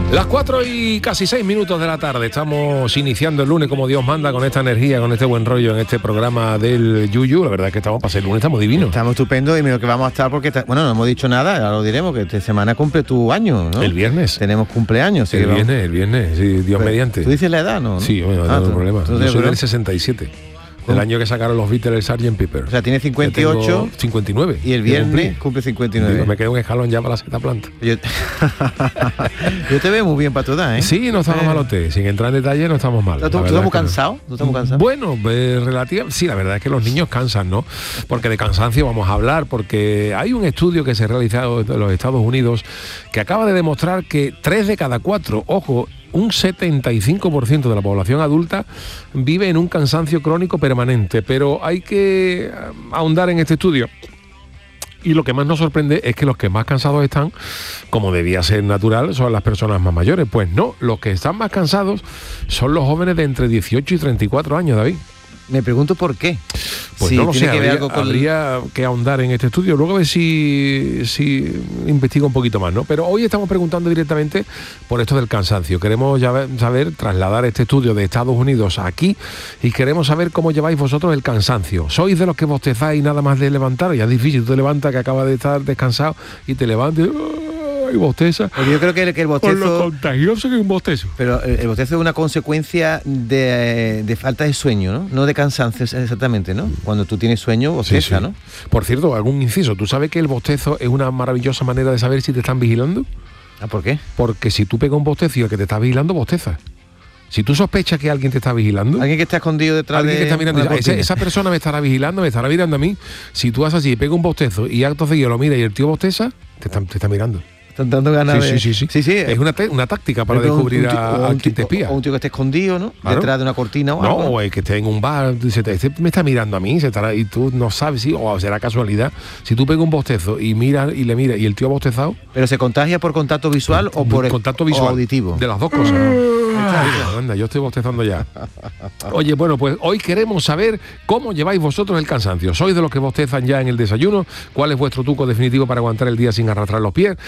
Las 4:06 de la tarde, estamos iniciando el lunes como Dios manda, con esta energía, con este buen rollo en este programa del Yuyu. La verdad es que estamos para ser lunes, estamos divinos. Estamos estupendos y mira que vamos a estar porque, bueno, no hemos dicho nada, ya lo diremos, que esta semana cumple tu año, ¿no? El viernes. Tenemos cumpleaños. El viernes, sí, Dios pero, mediante. ¿Tú dices la edad, no? Sí, bueno, no hay problema. Yo soy del 67. El año que sacaron los Beatles el Sgt. Pepper. O sea, tiene 58. 59. Y el viernes cumple 59. Digo, me quedo un escalón ya para la sexta planta. Yo te veo muy bien para tu edad, ¿eh? Sí, no estamos malotes. Sin entrar en detalle, no estamos mal. ¿Tú estás muy cansado? Bueno, sí, la verdad es que los niños cansan, ¿no? Porque de cansancio vamos a hablar, porque hay un estudio que se ha realizado en los Estados Unidos que acaba de demostrar que 3 de cada 4, ojo, un 75% de la población adulta vive en un cansancio crónico permanente, pero hay que ahondar en este estudio. Y lo que más nos sorprende es que los que más cansados están, como debía ser natural, son las personas más mayores. Pues no, los que están más cansados son los jóvenes de entre 18 y 34 años, David. Me pregunto por qué. Pues sí, no lo sé, habría que ahondar en este estudio, luego a ver si investigo un poquito más, ¿no? Pero hoy estamos preguntando directamente por esto del cansancio. Queremos saber, trasladar este estudio de Estados Unidos aquí y queremos saber cómo lleváis vosotros el cansancio. ¿Sois de los que bostezáis nada más de levantar? Ya es difícil, tú te levantas que acabas de estar descansado y te levantas y bosteza. Porque yo creo que el bostezo... Por lo contagioso que es un bostezo. Pero el bostezo es una consecuencia de falta de sueño, ¿no? No de cansancio exactamente, ¿no? Cuando tú tienes sueño, bosteza, sí. ¿No? Por cierto, algún inciso. ¿Tú sabes que el bostezo es una maravillosa manera de saber si te están vigilando? ¿Ah, por qué? Porque si tú pegas un bostezo y el que te está vigilando, bosteza. Si tú sospechas que alguien te está vigilando... Alguien que está escondido detrás de... Que está mirando, esa persona me estará mirando a mí. Si tú haces así, pega un bostezo y acto seguido lo mira y el tío bosteza, te está mirando. Están dando ganas de... Sí. Es una táctica para descubrir a quien te espía. O un tío que esté escondido, ¿no? Claro. Detrás de una cortina o algo. No, o el que esté en un bar, dice, este me está mirando a mí, y tú no sabes, sí, o será casualidad. Si tú pegas un bostezo y le mira y el tío ha bostezado... ¿Pero se contagia por contacto visual o por contacto visual, o auditivo? De las dos cosas. Anda, yo estoy bostezando ya. Oye, bueno, pues hoy queremos saber cómo lleváis vosotros el cansancio. ¿Sois de los que bostezan ya en el desayuno? ¿Cuál es vuestro truco definitivo para aguantar el día sin arrastrar los pies?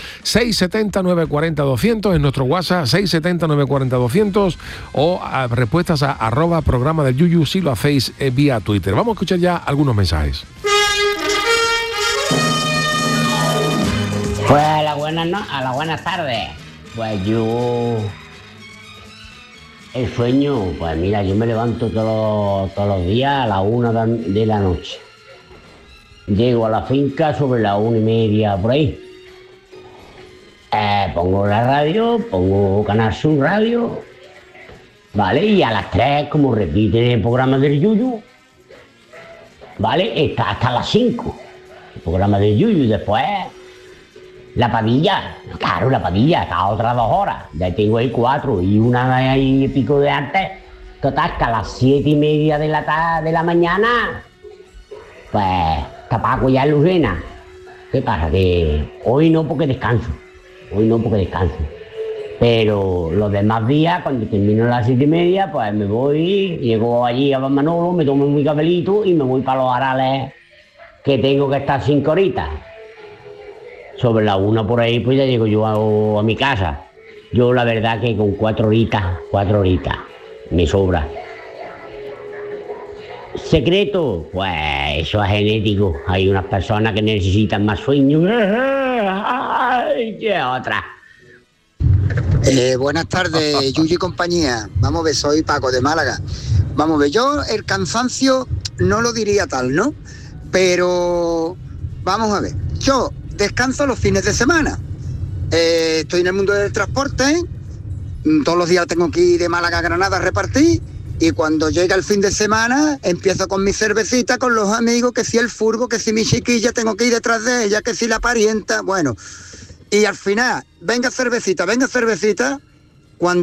670-940-200 en nuestro WhatsApp, 670-940-200 o respuestas a @programa del Yuyu si lo hacéis vía Twitter. Vamos a escuchar ya algunos mensajes. Pues a las buenas tardes. Pues yo... El sueño, pues mira, yo me levanto todos los días a las 1 de la noche. Llego a la finca sobre las 1:30 por ahí. Pongo la radio, pongo Canal Sur Radio, ¿vale? Y a las 3, como repiten el programa del Yuyu, ¿vale? Está hasta las 5, el programa del Yuyu, y después la Padilla, claro, la Padilla, cada otras 2 horas, ya tengo ahí 4 y una y pico de antes, total, hasta las 7:30 de la mañana, pues está Paco ya en Lucena. ¿Qué pasa? Que hoy no porque descanso, pero los demás días, cuando termino las 7:30, pues me voy, llego allí a Manolo, me tomo mi cafelito y me voy para los Arales, que tengo que estar 5 horitas. Sobre la 1 por ahí, pues ya llego yo a mi casa. Yo la verdad que con 4 horitas, me sobra. Secreto, pues eso es genético. Hay unas personas que necesitan más sueño que otras. Buenas tardes, Yuyu y compañía. Vamos a ver, soy Paco de Málaga. Vamos a ver, yo el cansancio no lo diría tal, ¿no? Pero vamos a ver, yo descanso los fines de semana. Estoy en el mundo del transporte, todos los días tengo que ir de Málaga a Granada a repartir, y cuando llega el fin de semana empiezo con mi cervecita, con los amigos, que si el furgo, que si mi chiquilla tengo que ir detrás de ella, que si la parienta, bueno, y al final, venga cervecita,